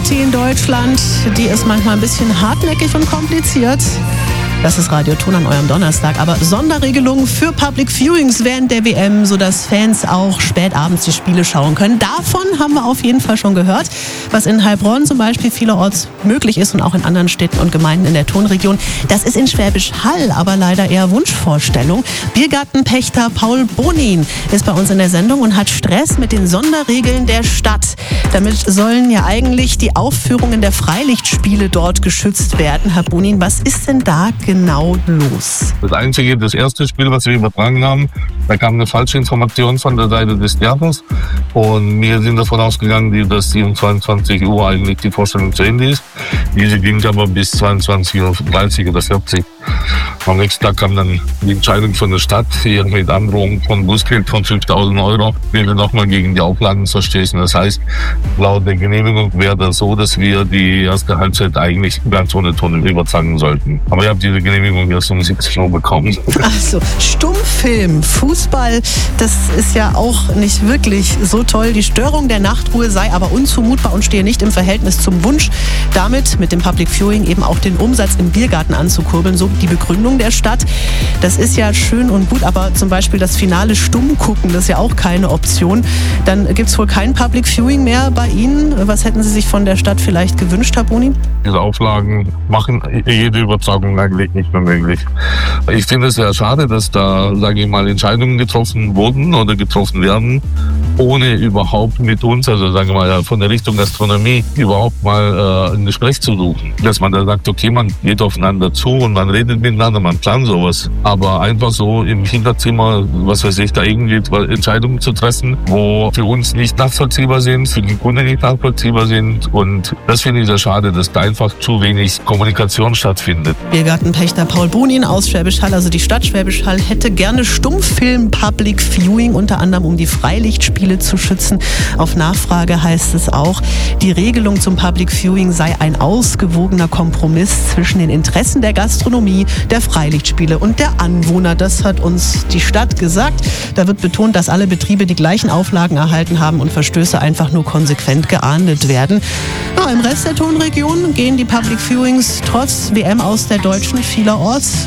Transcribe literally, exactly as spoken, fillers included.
Party in Deutschland, die ist manchmal ein bisschen hartnäckig und kompliziert. Das ist Radio Thon an eurem Donnerstag. Aber Sonderregelungen für Public Viewings während der W M, sodass Fans auch spät abends die Spiele schauen können. Davon haben wir auf jeden Fall schon gehört, was in Heilbronn zum Beispiel vielerorts möglich ist und auch in anderen Städten und Gemeinden in der Thonregion. Das ist in Schwäbisch Hall aber leider eher Wunschvorstellung. Biergartenpächter Paul Bonin ist bei uns in der Sendung und hat Stress mit den Sonderregeln der Stadt. Damit sollen ja eigentlich die Aufführungen der Freilichtspiele dort geschützt werden. Herr Bonin, was ist denn da genau los? Das einzige, das erste Spiel, was wir übertragen haben, da kam eine falsche Information von der Seite des Theaters und wir sind davon ausgegangen, dass die um zweiundzwanzig Uhr eigentlich die Vorstellung zu Ende ist. Diese ging aber bis zweiundzwanzig Uhr dreißig oder vierzig. Am nächsten Tag kam dann die Entscheidung von der Stadt hier mit Androhung von Bußgeld von fünftausend Euro, wenn wir nochmal gegen die Auflagen verstoßen. Das heißt, laut der Genehmigung wäre das so, dass wir die erste Halbzeit eigentlich ganz ohne Ton übertragen sollten. Aber ich habe diese Genehmigung erst um siebzig Uhr bekommen. Also Stummfilm, Fußball, das ist ja auch nicht wirklich so toll. Die Störung der Nachtruhe sei aber unzumutbar und stehe nicht im Verhältnis zum Wunsch, damit mit dem Public Viewing eben auch den Umsatz im Biergarten anzukurbeln. So die Begründung der Stadt. Das ist ja schön und gut, aber zum Beispiel das Finale stumm gucken, das ist ja auch keine Option. Dann gibt es wohl kein Public Viewing mehr bei Ihnen. Was hätten Sie sich von der Stadt vielleicht gewünscht, Herr Bonin? Diese Auflagen machen jede Übertragung eigentlich nicht mehr möglich. Ich finde es sehr schade, dass da, sage ich mal, Entscheidungen getroffen wurden oder getroffen werden, ohne überhaupt mit uns, also sagen wir mal von der Richtung Gastronomie, überhaupt mal äh, ein Gespräch zu suchen. Dass man da sagt, okay, man geht aufeinander zu und man redet miteinander, man plant sowas. Aber einfach so im Hinterzimmer, was weiß ich, da irgendwie Entscheidungen zu treffen, wo für uns nicht nachvollziehbar sind, für die Kunden nicht nachvollziehbar sind. Und das finde ich sehr schade, dass da einfach zu wenig Kommunikation stattfindet. Biergartenpächter Paul Bonin aus Schwäbisch Hall, also die Stadt Schwäbisch Hall, hätte gerne Stummfilm Public Viewing, unter anderem um die Freilichtspiele zu schützen. Auf Nachfrage heißt es auch, die Regelung zum Public Viewing sei ein ausgewogener Kompromiss zwischen den Interessen der Gastronomie, der Freilichtspiele und der Anwohner. Das hat uns die Stadt gesagt. Da wird betont, dass alle Betriebe die gleichen Auflagen erhalten haben und Verstöße einfach nur konsequent geahndet werden. Ja, im Rest der Thonregion gehen die Public Viewings trotz W M aus der Deutschen vielerorts